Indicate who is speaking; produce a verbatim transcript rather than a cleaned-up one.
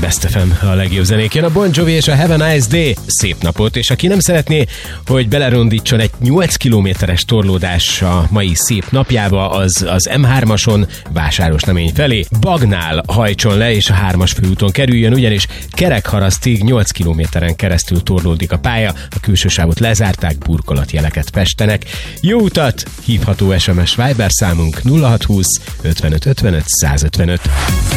Speaker 1: Best ef em, a legjobb zenék. Jön a Bon Jovi és a Have a Nice Day. Szép napot, és aki nem szeretné, hogy belerondítson egy nyolc kilométeres torlódás a mai szép napjába, az az em hármason Vásároslemény felé Bagnál hajtson le, és a hármas főúton kerüljön, ugyanis Kerekharasztig nyolc kilométeren keresztül torlódik a pálya, a külső sávot lezárták, burkolatjeleket festenek. Jó utat! Hívható es em es Viber számunk nulla hat húsz ötvenöt ötvenöt százötvenöt.